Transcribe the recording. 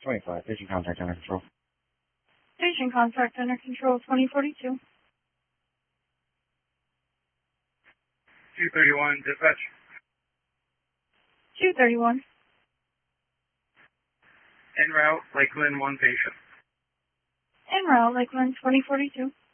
25. Patient contact under control. Patient contact under control 2042. 231, dispatch. 231. En route, Lakeland, 1 patient. En route, Lakeland 2042.